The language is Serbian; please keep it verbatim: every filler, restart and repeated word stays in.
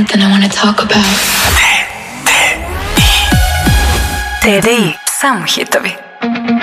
something I want to talk about. T D I, samo hitovi.